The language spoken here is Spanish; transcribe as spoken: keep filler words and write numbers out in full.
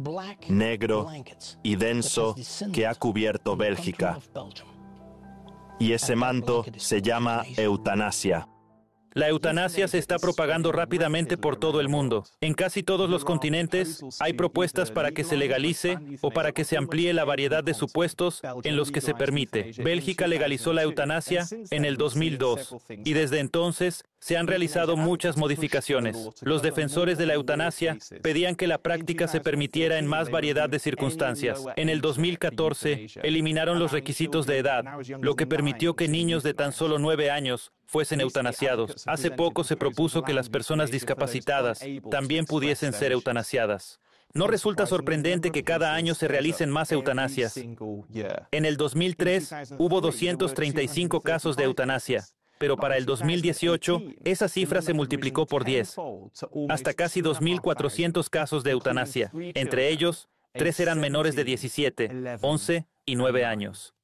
negro y denso que ha cubierto Bélgica. Y ese manto se llama eutanasia. La eutanasia se está propagando rápidamente por todo el mundo. En casi todos los continentes hay propuestas para que se legalice o para que se amplíe la variedad de supuestos en los que se permite. Bélgica legalizó la eutanasia en el dos mil dos y desde entonces se han realizado muchas modificaciones. Los defensores de la eutanasia pedían que la práctica se permitiera en más variedad de circunstancias. En el dos mil catorce eliminaron los requisitos de edad, lo que permitió que niños de tan solo nueve años fuesen eutanasiados. Hace poco se propuso que las personas discapacitadas también pudiesen ser eutanasiadas. No resulta sorprendente que cada año se realicen más eutanasias. En el dos mil tres hubo doscientos treinta y cinco casos de eutanasia, pero para el dos mil dieciocho esa cifra se multiplicó por diez, hasta casi dos mil cuatrocientos casos de eutanasia. Entre ellos, tres eran menores de diecisiete, once y nueve años.